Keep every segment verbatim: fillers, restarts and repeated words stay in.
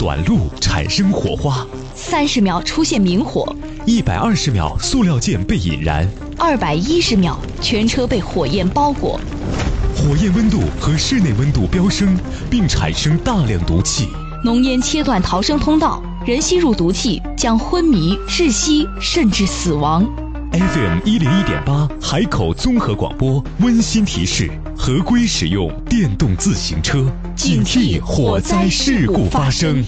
短路产生火花， 三十秒出现明火， 一百二十秒塑料件被引燃， 二百一十秒全车被火焰包裹。 火焰温度和室内温度飙升，并产生大量毒气。 浓烟切断逃生通道，人吸入毒气将昏迷、窒息，甚至死亡。 F M 一零一点八海口综合广播温馨提示：合规使用电动自行车，警惕火灾事故发生。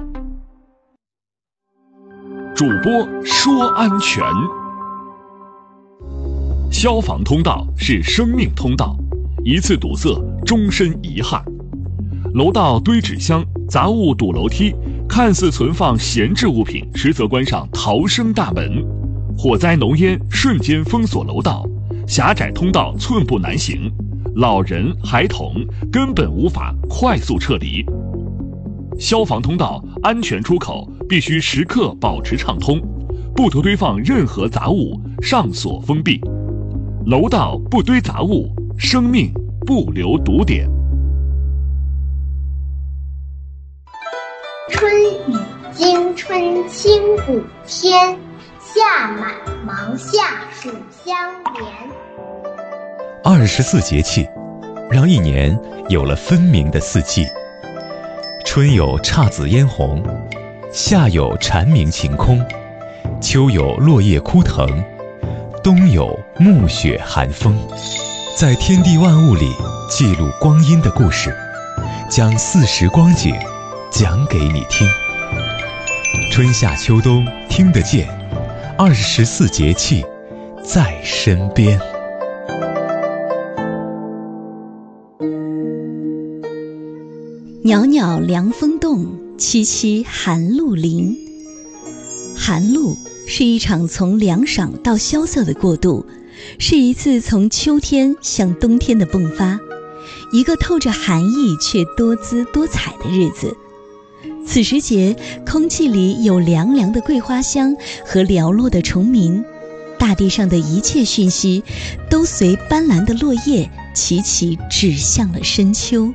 主播说安全。消防通道是生命通道，一次堵塞，终身遗憾。楼道堆纸箱，杂物堵楼梯，看似存放闲置物品，实则关上逃生大门。火灾浓烟瞬间封锁楼道，狭窄通道寸步难行，老人孩童根本无法快速撤离。消防通道安全出口必须时刻保持畅通，不得堆放任何杂物，上锁封闭。楼道不堆杂物，生命不留堵点。 春雨惊春清谷天，夏满芒夏暑相连。 二十四节气，让一年有了分明的四季。春有姹紫嫣红，夏有蝉鸣晴空，秋有落叶枯藤，冬有暮雪寒风。在天地万物里记录光阴的故事，将四时光景讲给你听。春夏秋冬听得见，二十四节气在身边。 袅袅凉风动，凄凄寒露临。寒露是一场从凉爽到萧瑟的过渡，是一次从秋天向冬天的迸发，一个透着寒意却多姿多彩的日子。此时节，空气里有凉凉的桂花香和寥落的虫鸣，大地上的一切讯息都随斑斓的落叶齐齐指向了深秋。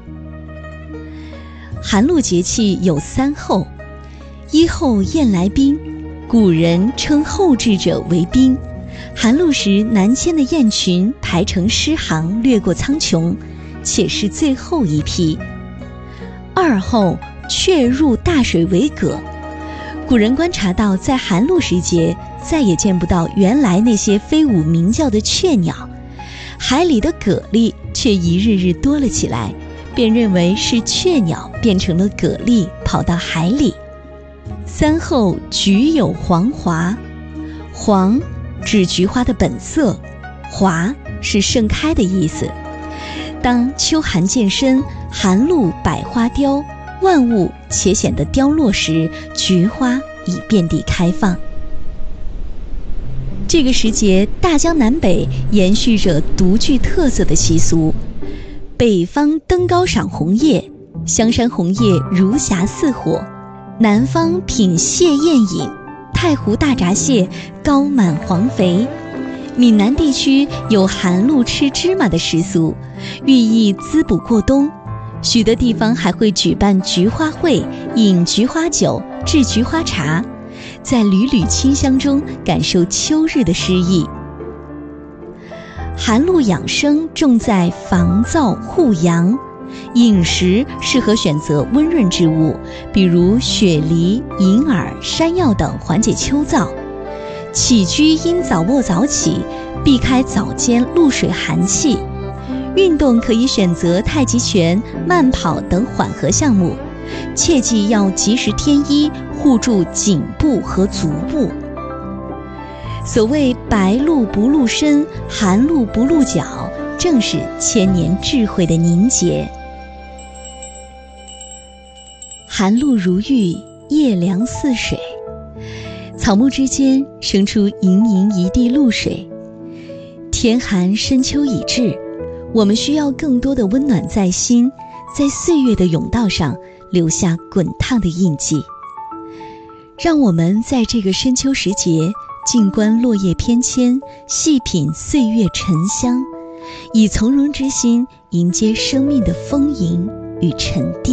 寒露节气有三候：一候雁来宾，古人称后至者为宾。寒露时南迁的雁群排成诗行，掠过苍穹，且是最后一批。二候雀入大水为蛤，古人观察到，在寒露时节再也见不到原来那些飞舞鸣叫的雀鸟，海里的蛤蜊却一日日多了起来，便认为是雀鸟变成了蛤蜊跑到海里。三候菊有黄华，黄指菊花的本色，华是盛开的意思。当秋寒渐深，寒露百花凋，万物且显得凋落时，菊花已遍地开放。这个时节，大江南北延续着独具特色的习俗。北方登高赏红叶，香山红叶如霞似火；南方品蟹宴饮，太湖大闸蟹高满黄肥。闽南地区有寒露吃芝麻的习俗，寓意滋补过冬。许多地方还会举办菊花会，饮菊花酒，制菊花茶，在缕缕清香中感受秋日的诗意。寒露养生重在防燥护阳，饮食适合选择温润之物，比如雪梨、银耳、山药等，缓解秋燥。起居应早卧早起，避开早间露水寒气。运动可以选择太极拳、慢跑等缓和项目，切记要及时添衣，护住颈部和足部。所谓白露不露身，寒露不露脚，正是千年智慧的凝结。寒露如玉，夜凉似水，草木之间生出盈盈一地露水。天寒深秋已至，我们需要更多的温暖在心，在岁月的甬道上留下滚烫的印记。让我们在这个深秋时节，静观落叶翩跹，细品岁月沉香，以从容之心迎接生命的丰盈与沉淀。